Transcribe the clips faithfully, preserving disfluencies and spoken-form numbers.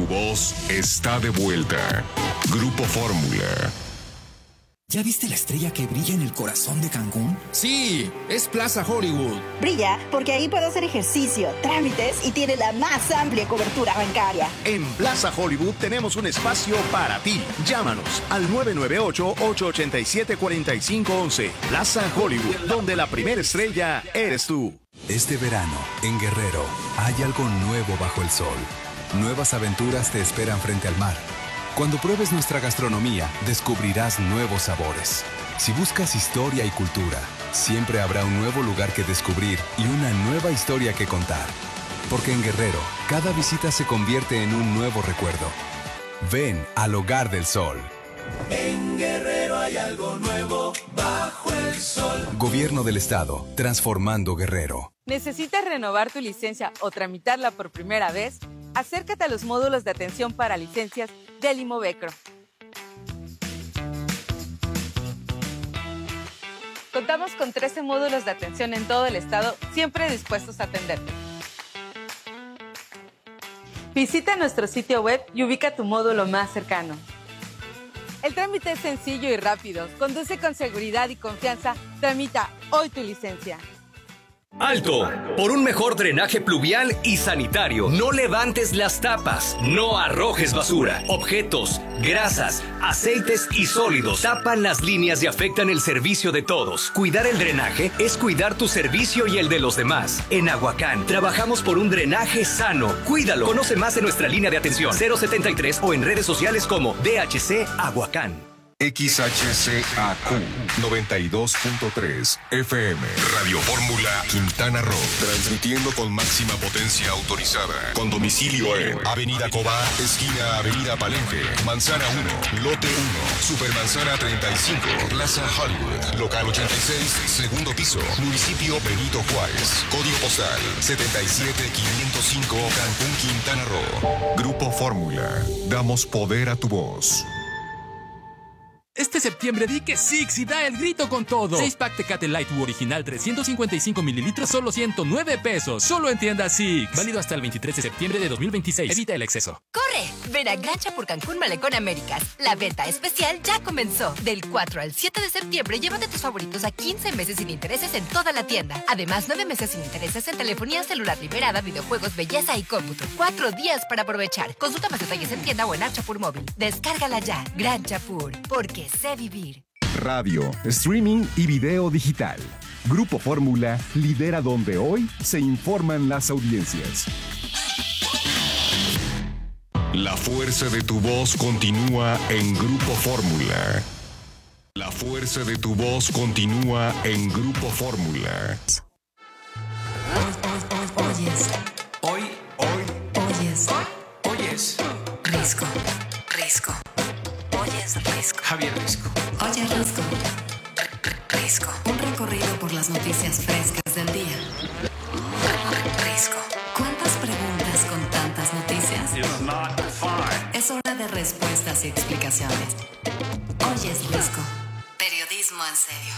voz está de vuelta. Grupo Fórmula. ¿Ya viste la estrella que brilla en el corazón de Cancún? Sí, es Plaza Hollywood. Brilla porque ahí puedo hacer ejercicio, trámites y tiene la más amplia cobertura bancaria. En Plaza Hollywood tenemos un espacio para ti. Llámanos al nueve nueve ocho, ocho ocho siete, cuatro cinco uno uno. Plaza Hollywood, donde la primera estrella eres tú. Este verano, en Guerrero, hay algo nuevo bajo el sol. Nuevas aventuras te esperan frente al mar. Cuando pruebes nuestra gastronomía, descubrirás nuevos sabores. Si buscas historia y cultura, siempre habrá un nuevo lugar que descubrir y una nueva historia que contar. Porque en Guerrero, cada visita se convierte en un nuevo recuerdo. Ven al Hogar del Sol. En Guerrero hay algo nuevo bajo el sol. Gobierno del Estado, transformando Guerrero. ¿Necesitas renovar tu licencia o tramitarla por primera vez? Acércate a los módulos de atención para licencias del Imovecro. Contamos con trece módulos de atención en todo el estado, siempre dispuestos a atenderte. Visita nuestro sitio web y ubica tu módulo más cercano. El trámite es sencillo y rápido. Conduce con seguridad y confianza. Tramita hoy tu licencia. ¡Alto! Por un mejor drenaje pluvial y sanitario, no levantes las tapas, no arrojes basura, objetos, grasas, aceites y sólidos tapan las líneas y afectan el servicio de todos. Cuidar el drenaje es cuidar tu servicio y el de los demás. En Aguacán, trabajamos por un drenaje sano. Cuídalo. Conoce más en nuestra línea de atención cero setenta y tres o en redes sociales como D H C Aguacán. X H C A Q noventa y dos punto tres F M. Radio Fórmula Quintana Roo. Transmitiendo con máxima potencia autorizada. Con domicilio en Avenida Cobá, esquina Avenida Palenque, Manzana uno, Lote uno, Supermanzana treinta y cinco, Plaza Hollywood, Local ochenta y seis, segundo piso, Municipio Benito Juárez. Código postal setenta y siete quinientos cinco, Cancún, Quintana Roo. Grupo Fórmula. Damos poder a tu voz. Este septiembre di que Six y da el grito con todo. seis pack Tecate Light original trescientos cincuenta y cinco mililitros, solo ciento nueve pesos. Solo en tienda Six. Válido hasta el veintitrés de septiembre de dos mil veintiséis. Evita el exceso. ¡Corre! Ven a Gran Chapur Cancún Malecón Américas. La venta especial ya comenzó. Del cuatro al siete de septiembre, llévate tus favoritos a quince meses sin intereses en toda la tienda. Además, nueve meses sin intereses en telefonía celular liberada, videojuegos, belleza y cómputo. Cuatro días para aprovechar. Consulta más detalles en tienda o en App Chapur Móvil. Descárgala ya. Gran Chapur. Porque sé vivir. Radio, streaming y video digital. Grupo Fórmula lidera donde hoy se informan las audiencias. La fuerza de tu voz continúa en Grupo Fórmula. La fuerza de tu voz continúa en Grupo Fórmula. Oyes. Hoy, hoy, Oyes. oyes. Risco. Risco. Oyes Risco. Javier Risco. Oye Risco. Risco. Un recorrido por las noticias frescas del día. Risco. ¿Cuántas preguntas con tantas noticias? Es hora de respuestas y explicaciones. Oyes Risco. Periodismo en serio.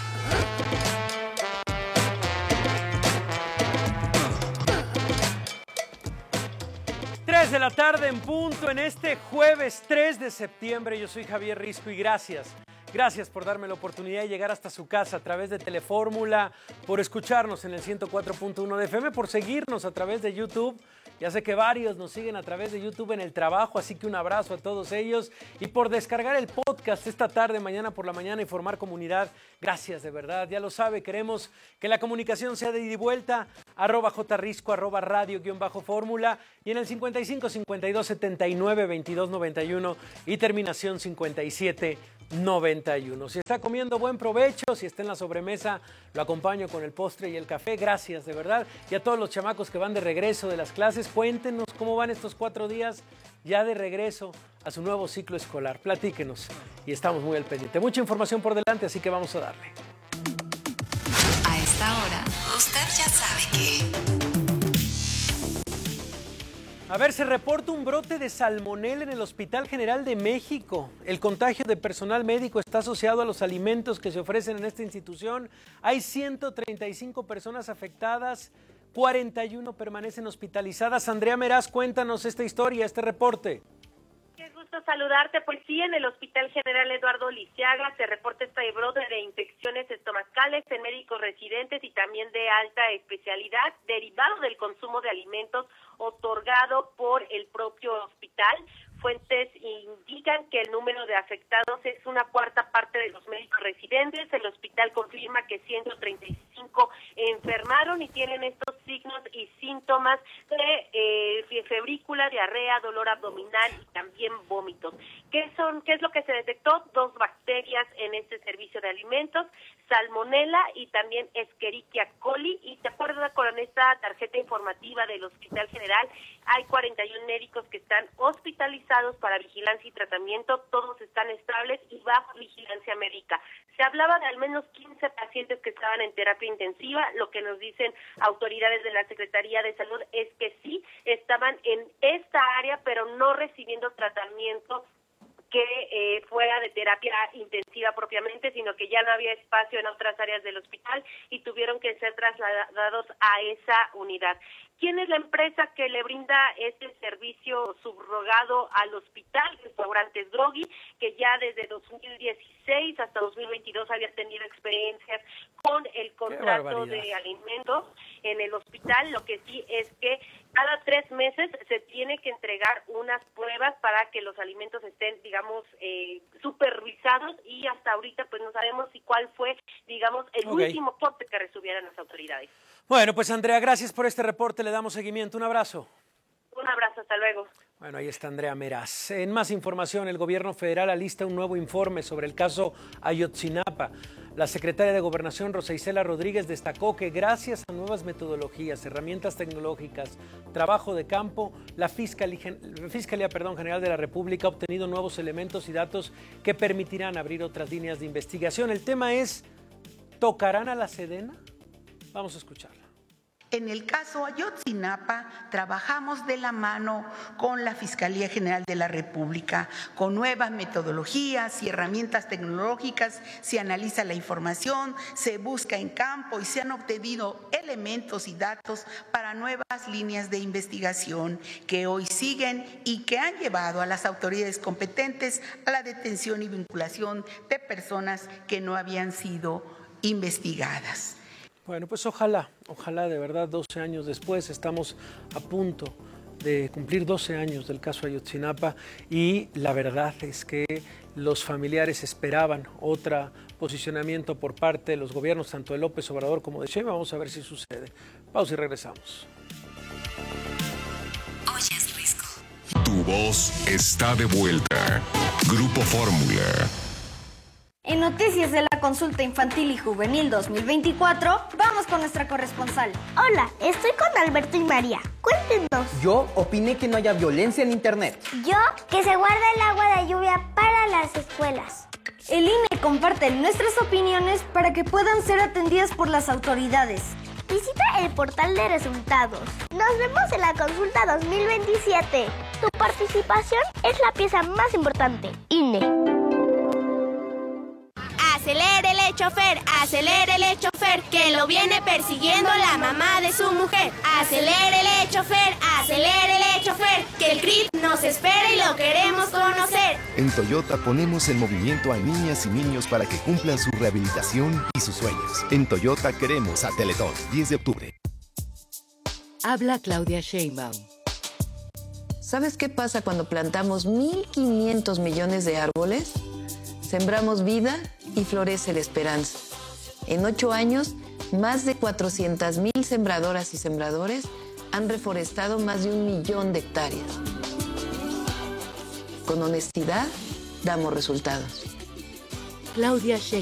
tres de la tarde en punto en este jueves tres de septiembre. Yo soy Javier Risco y gracias. Gracias por darme la oportunidad de llegar hasta su casa a través de Telefórmula, por escucharnos en el ciento cuatro punto uno de F M, por seguirnos a través de YouTube. Ya sé que varios nos siguen a través de YouTube en el trabajo, así que un abrazo a todos ellos. Y por descargar el podcast esta tarde, mañana por la mañana y formar comunidad. Gracias, de verdad. Ya lo sabe, queremos que la comunicación sea de ida y vuelta. Arroba jrisco, arroba radio guión bajo fórmula. Y en el cincuenta y cinco, cincuenta y dos, setenta y nueve, veintidós, noventa y uno y terminación cincuenta y siete, noventa y uno. Si está comiendo, buen provecho. Si está en la sobremesa, lo acompaño con el postre y el café. Gracias, de verdad. Y a todos los chamacos que van de regreso de las clases, cuéntenos cómo van estos cuatro días ya de regreso a su nuevo ciclo escolar. Platíquenos y estamos muy al pendiente. Mucha información por delante, así que vamos a darle. A esta hora, usted ya sabe que... A ver, se reporta un brote de salmonela en el Hospital General de México. El contagio de personal médico está asociado a los alimentos que se ofrecen en esta institución. Hay ciento treinta y cinco personas afectadas, cuarenta y uno permanecen hospitalizadas. Andrea Meraz, cuéntanos esta historia, este reporte. gusto saludarte. Pues sí, en el Hospital General Eduardo Lisiaga se reporta este brote de infecciones estomacales en médicos residentes y también de alta especialidad derivado del consumo de alimentos otorgado por el propio hospital. Fuentes indican que el número de afectados es una cuarta parte de los médicos residentes. El hospital confirma que ciento treinta y cinco enfermaron y tienen estos signos y síntomas de eh, febrícula, diarrea, dolor abdominal y también vómitos. ¿Qué son? ¿Qué es lo que se detectó? Dos bacterias en este servicio de alimentos, Salmonella y también Escherichia coli. Y de acuerdo con esta tarjeta informativa del Hospital General, hay cuarenta y uno médicos que están hospitalizados para vigilancia y tratamiento. Todos están estables y bajo vigilancia médica. Se hablaba de al menos quince pacientes que estaban en terapia intensiva. Lo que nos dicen autoridades de la Secretaría de Salud es que sí estaban en esta área, pero no recibiendo tratamiento que eh, fuera de terapia intensiva propiamente, sino que ya no había espacio en otras áreas del hospital y tuvieron que ser trasladados a esa unidad. ¿Quién es la empresa que le brinda este servicio subrogado al hospital? Restaurantes Droghi, que ya desde dos mil dieciséis hasta dos mil veintidós había tenido experiencias con el contrato de alimentos en el hospital. Lo que sí es que cada tres meses se tiene que entregar unas pruebas para que los alimentos estén, digamos, eh, supervisados, y hasta ahorita pues no sabemos si cuál fue, digamos, el okay. último corte que recibieron las autoridades. Bueno, pues Andrea, gracias por este reporte, le damos seguimiento. Un abrazo. Un abrazo, hasta luego. Bueno, ahí está Andrea Meraz. En más información, el gobierno federal alista un nuevo informe sobre el caso Ayotzinapa. La secretaria de Gobernación, Rosa Isela Rodríguez, destacó que gracias a nuevas metodologías, herramientas tecnológicas, trabajo de campo, la Fiscalía, Fiscalía perdón, General de la República ha obtenido nuevos elementos y datos que permitirán abrir otras líneas de investigación. El tema es, ¿tocarán a la Sedena? Vamos a escucharla. En el caso Ayotzinapa, trabajamos de la mano con la Fiscalía General de la República, con nuevas metodologías y herramientas tecnológicas. Se analiza la información, se busca en campo y se han obtenido elementos y datos para nuevas líneas de investigación que hoy siguen y que han llevado a las autoridades competentes a la detención y vinculación de personas que no habían sido investigadas. Bueno, pues ojalá, ojalá de verdad doce años después, estamos a punto de cumplir doce años del caso Ayotzinapa y la verdad es que los familiares esperaban otro posicionamiento por parte de los gobiernos, tanto de López Obrador como de Sheinbaum. Vamos a ver si sucede. Pausa y regresamos. Oyes, Risco. Tu voz está de vuelta. Grupo Fórmula. En Noticias de la Consulta Infantil y Juvenil dos mil veinticuatro, vamos con nuestra corresponsal. Hola, estoy con Alberto y María. Cuéntenos. Yo opiné que no haya violencia en Internet. Yo, que se guarda el agua de lluvia para las escuelas. El I N E comparte nuestras opiniones para que puedan ser atendidas por las autoridades. Visita el portal de resultados. Nos vemos en la Consulta dos mil veintisiete. Tu participación es la pieza más importante. I N E. Acelérele, chofer, acelérele, chofer, que lo viene persiguiendo la mamá de su mujer. Acelérele, chofer, acelérele, chofer, que el C R I T nos espera y lo queremos conocer. En Toyota ponemos en movimiento a niñas y niños para que cumplan su rehabilitación y sus sueños. En Toyota queremos a Teletón, diez de octubre. Habla Claudia Sheinbaum. ¿Sabes qué pasa cuando plantamos mil quinientos millones de árboles? Sembramos vida y florece la esperanza. En ocho años, más de cuatrocientas mil sembradoras y sembradores han reforestado más de un millón de hectáreas. Con honestidad, damos resultados. Claudia Sheinbaum.